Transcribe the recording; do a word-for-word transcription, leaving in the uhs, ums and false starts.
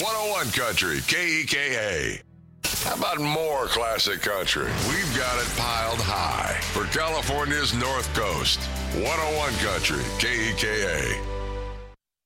one oh one Country, K E K A. How about more classic country? We've got it piled high for California's North Coast. one oh one Country, K E K A.